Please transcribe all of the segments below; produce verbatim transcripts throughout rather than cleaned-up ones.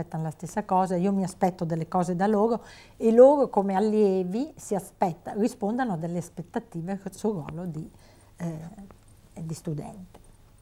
aspettano la stessa cosa, io mi aspetto delle cose da loro e loro come allievi si aspetta, rispondano a delle aspettative sul ruolo di, eh, di studente.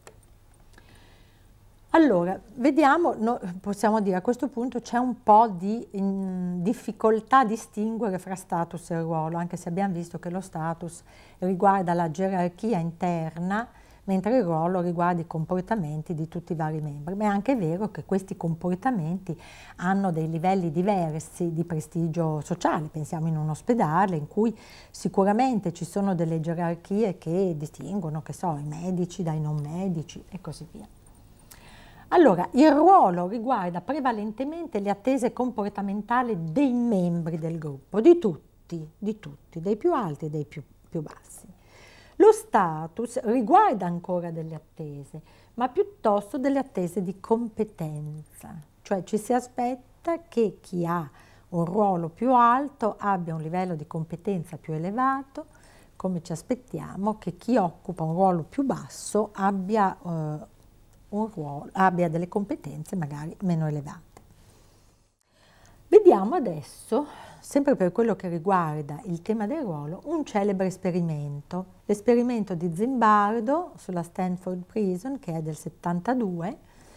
Allora, vediamo, no, possiamo dire a questo punto c'è un po' di in, difficoltà a distinguere fra status e ruolo, anche se abbiamo visto che lo status riguarda la gerarchia interna, mentre il ruolo riguarda i comportamenti di tutti i vari membri. Ma è anche vero che questi comportamenti hanno dei livelli diversi di prestigio sociale. Pensiamo in un ospedale in cui sicuramente ci sono delle gerarchie che distinguono, che so, i medici dai non medici e così via. Allora, il ruolo riguarda prevalentemente le attese comportamentali dei membri del gruppo, di tutti, di tutti, dei più alti e dei più, più bassi. Lo status riguarda ancora delle attese, ma piuttosto delle attese di competenza, cioè ci si aspetta che chi ha un ruolo più alto abbia un livello di competenza più elevato, come ci aspettiamo che chi occupa un ruolo più basso abbia eh, un ruolo, abbia delle competenze magari meno elevate. Vediamo adesso, sempre per quello che riguarda il tema del ruolo, un celebre esperimento, l'esperimento di Zimbardo sulla Stanford Prison, che è del settantadue,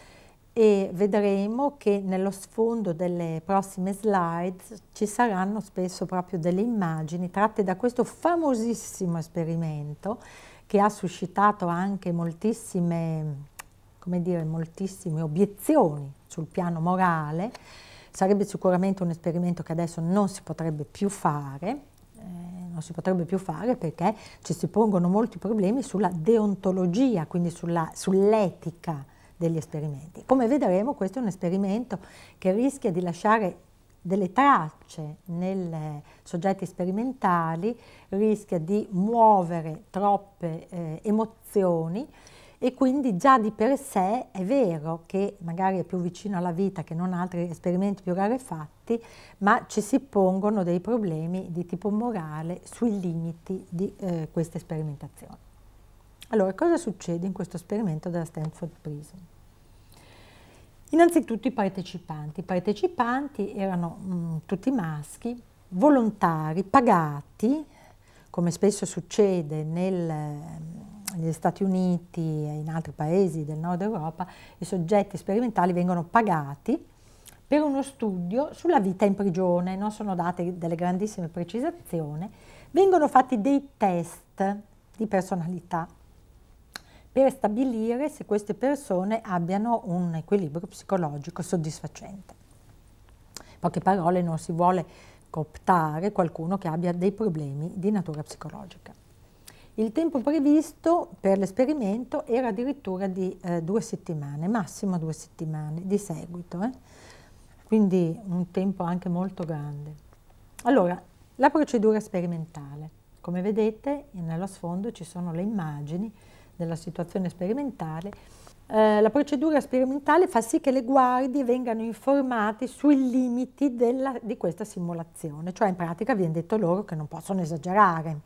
e vedremo che nello sfondo delle prossime slides ci saranno spesso proprio delle immagini tratte da questo famosissimo esperimento che ha suscitato anche moltissime come dire, moltissime obiezioni sul piano morale. Sarebbe sicuramente un esperimento che adesso non si potrebbe più fare, eh, non si potrebbe più fare perché ci si pongono molti problemi sulla deontologia, quindi sulla, sull'etica degli esperimenti. Come vedremo, questo è un esperimento che rischia di lasciare delle tracce nei soggetti sperimentali, rischia di muovere troppe eh, emozioni, e quindi già di per sé è vero che magari è più vicino alla vita che non altri esperimenti più rarefatti, ma ci si pongono dei problemi di tipo morale sui limiti di eh, queste sperimentazioni. Allora, cosa succede in questo esperimento della Stanford Prison? Innanzitutto i partecipanti. I partecipanti erano mh, tutti maschi, volontari, pagati, come spesso succede nel negli Stati Uniti e in altri paesi del nord Europa, i soggetti sperimentali vengono pagati per uno studio sulla vita in prigione, non sono date delle grandissime precisazioni, vengono fatti dei test di personalità per stabilire se queste persone abbiano un equilibrio psicologico soddisfacente. In poche parole, non si vuole cooptare qualcuno che abbia dei problemi di natura psicologica. Il tempo previsto per l'esperimento era addirittura di eh, due settimane, massimo due settimane di seguito, eh? Quindi un tempo anche molto grande. Allora, la procedura sperimentale. Come vedete, nello sfondo ci sono le immagini della situazione sperimentale. Eh, la procedura sperimentale fa sì che le guardie vengano informati sui limiti della, di questa simulazione, cioè in pratica viene detto loro che non possono esagerare.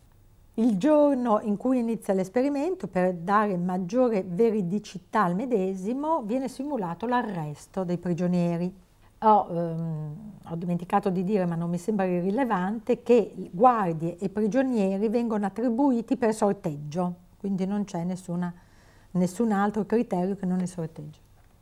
Il giorno in cui inizia l'esperimento, per dare maggiore veridicità al medesimo, viene simulato l'arresto dei prigionieri. Ho, ehm, ho dimenticato di dire, ma non mi sembra irrilevante, che guardie e prigionieri vengono attribuiti per sorteggio, quindi non c'è nessuna, nessun altro criterio che non il sorteggio.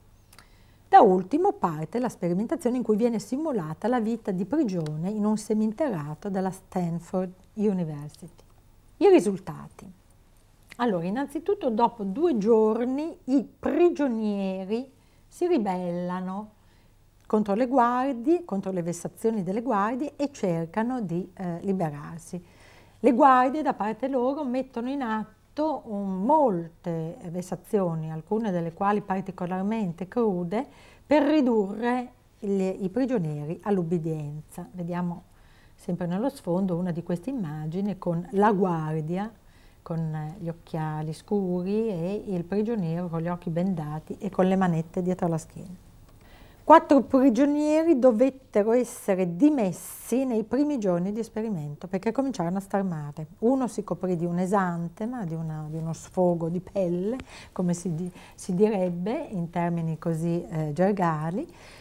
Da ultimo parte la sperimentazione in cui viene simulata la vita di prigione in un seminterrato della Stanford University. I risultati. Allora, innanzitutto dopo due giorni i prigionieri si ribellano contro le guardie, contro le vessazioni delle guardie e cercano di eh, liberarsi. Le guardie da parte loro mettono in atto un, molte vessazioni, alcune delle quali particolarmente crude, per ridurre il, i prigionieri all'ubbidienza. Vediamo sempre nello sfondo una di queste immagini con la guardia con gli occhiali scuri e il prigioniero con gli occhi bendati e con le manette dietro la schiena. Quattro prigionieri dovettero essere dimessi nei primi giorni di esperimento perché cominciarono a star male. Uno si coprì di un esantema, di, una, di uno sfogo di pelle, come si, di, si direbbe in termini così eh, gergali.